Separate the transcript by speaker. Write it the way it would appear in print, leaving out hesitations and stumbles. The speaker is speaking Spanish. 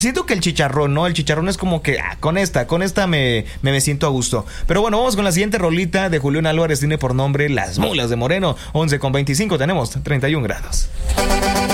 Speaker 1: Siento que el chicharrón, ¿no? El chicharrón es como que con esta me siento a gusto. Pero bueno, vamos con la siguiente rolita de Julián Álvarez, tiene por nombre Las Mulas de Moreno. 11:25, tenemos 31 grados.